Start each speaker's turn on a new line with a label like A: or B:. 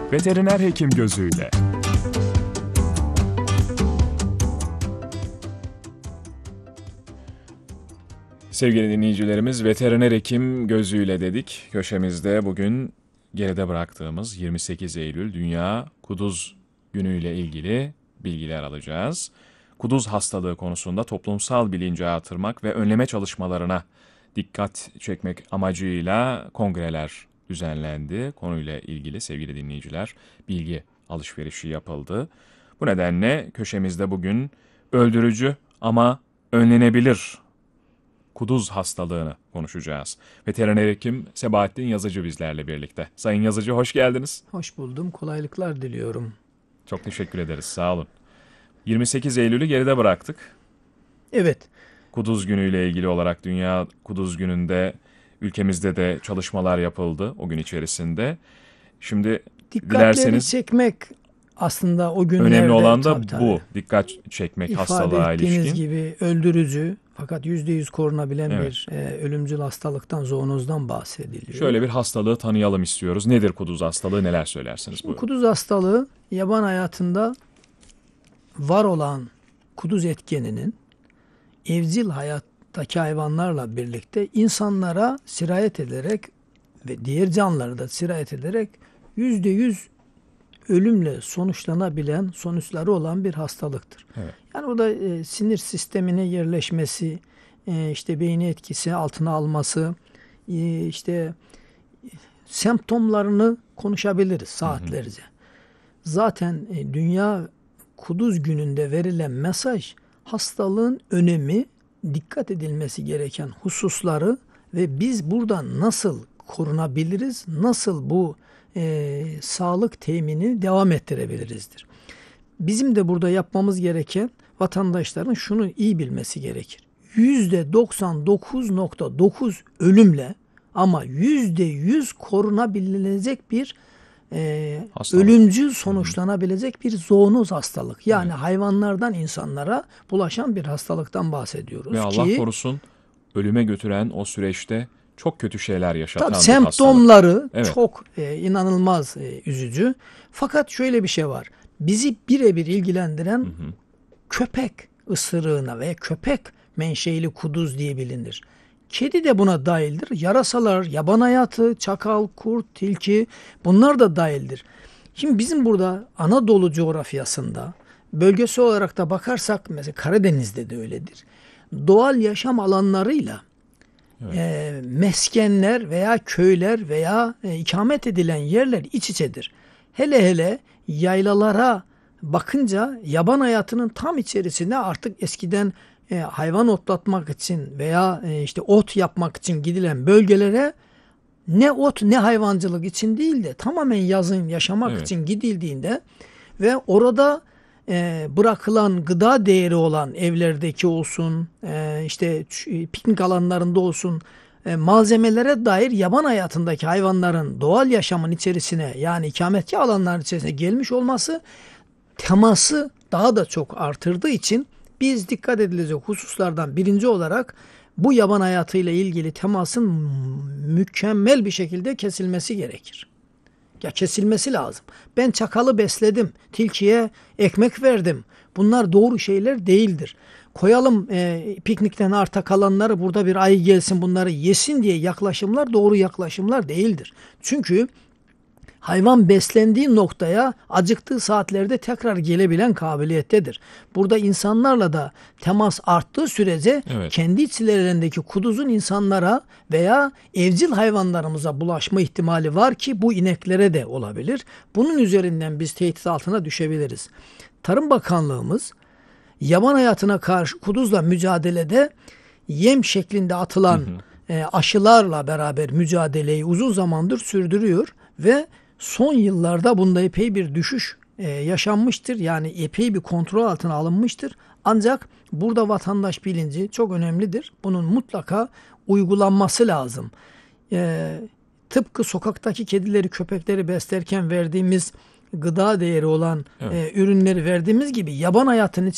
A: Veteriner hekim gözüyle. Sevgili dinleyicilerimiz, veteriner hekim gözüyle dedik. Köşemizde bugün geride bıraktığımız 28 Eylül Dünya Kuduz Günü ile ilgili bilgiler alacağız. Kuduz hastalığı konusunda toplumsal bilinci artırmak ve önleme çalışmalarına dikkat çekmek amacıyla kongreler düzenlendi. Konuyla ilgili sevgili dinleyiciler bilgi alışverişi yapıldı. Bu nedenle köşemizde bugün öldürücü ama önlenebilir kuduz hastalığını konuşacağız. Veteriner hekim Sebahattin Yazıcı bizlerle birlikte. Sayın Yazıcı, hoş geldiniz.
B: Hoş buldum. Kolaylıklar diliyorum.
A: Çok teşekkür ederiz. Sağ olun. 28 Eylül'ü geride bıraktık.
B: Evet.
A: Kuduz Günü ile ilgili olarak Dünya Kuduz Günü'nde ülkemizde de çalışmalar yapıldı o gün içerisinde. Şimdi
B: Dikkatleri
A: dilerseniz
B: çekmek aslında o günlerde
A: önemli olan da
B: tabii.
A: bu. Dikkat çekmek hastalığa
B: İfade ettiğiniz
A: ilişkin.
B: gibi öldürücü fakat %100 korunabilen
A: Evet.
B: bir ölümcül hastalıktan, zoonozdan bahsediliyor.
A: Şöyle bir hastalığı tanıyalım istiyoruz. Nedir kuduz hastalığı? Neler söylersiniz?
B: Şimdi
A: Buyurun.
B: kuduz hastalığı yaban hayatında var olan kuduz etkeninin evcil hayattaki hayvanlarla birlikte insanlara sirayet ederek ve diğer canlılara da sirayet ederek %100 ölümle sonuçlanabilen sonuçları olan bir hastalıktır.
A: Evet.
B: Yani o da sinir sistemine yerleşmesi, işte beyni etkisi altına alması, işte semptomlarını konuşabiliriz saatlerce. Zaten Dünya Kuduz Günü'nde verilen mesaj hastalığın önemi, dikkat edilmesi gereken hususları ve biz buradan nasıl korunabiliriz, nasıl bu sağlık teminini devam ettirebilirizdir. Bizim de burada yapmamız gereken vatandaşların şunu iyi bilmesi gerekir. %99.9 ölümle ama %100 korunabilecek bir ölümcül sonuçlanabilecek bir zoonoz hastalık. Yani hayvanlardan insanlara bulaşan bir hastalıktan bahsediyoruz.
A: Ve Allah korusun ölüme götüren o süreçte çok kötü şeyler yaşatan bir
B: semptomları
A: hastalık. Evet.
B: çok inanılmaz üzücü. Fakat şöyle bir şey var. Bizi birebir ilgilendiren köpek ısırığına ve köpek menşeili kuduz diye bilinir. Kedi de buna dahildir. Yarasalar, yaban hayatı, çakal, kurt, tilki bunlar da dahildir. Şimdi bizim burada Anadolu coğrafyasında bölgesi olarak da bakarsak mesela Karadeniz'de de öyledir. Doğal yaşam alanlarıyla meskenler veya köyler veya ikamet edilen yerler iç içedir. Hele hele yaylalara bakınca yaban hayatının tam içerisinde artık eskiden hayvan otlatmak için veya işte ot yapmak için gidilen bölgelere ne ot ne hayvancılık için değil de tamamen yazın yaşamak için gidildiğinde ve orada bırakılan gıda değeri olan evlerdeki olsun, işte piknik alanlarında olsun malzemelere dair yaban hayatındaki hayvanların doğal yaşamın içerisine yani ikametgah alanların içerisine gelmiş olması teması daha da çok artırdığı için biz dikkat edilecek hususlardan birinci olarak bu yaban hayatıyla ilgili temasın mükemmel bir şekilde kesilmesi gerekir. Ya kesilmesi lazım. Ben çakalı besledim, tilkiye ekmek verdim. Bunlar doğru şeyler değildir. Koyalım piknikten arta kalanları burada bir ayı gelsin bunları yesin diye yaklaşımlar doğru yaklaşımlar değildir. Çünkü hayvan beslendiği noktaya acıktığı saatlerde tekrar gelebilen kabiliyettedir. Burada insanlarla da temas arttığı sürece kendi içlerindeki kuduzun insanlara veya evcil hayvanlarımıza bulaşma ihtimali var ki bu ineklere de olabilir. Bunun üzerinden biz tehdit altına düşebiliriz. Tarım Bakanlığımız yaban hayatına karşı kuduzla mücadelede yem şeklinde atılan aşılarla beraber mücadeleyi uzun zamandır sürdürüyor ve son yıllarda bunda epey bir düşüş yaşanmıştır. Yani epey bir kontrol altına alınmıştır. Ancak burada vatandaş bilinci çok önemlidir. Bunun mutlaka uygulanması lazım. Tıpkı sokaktaki kedileri, köpekleri beslerken verdiğimiz gıda değeri olan ürünleri verdiğimiz gibi yaban hayatının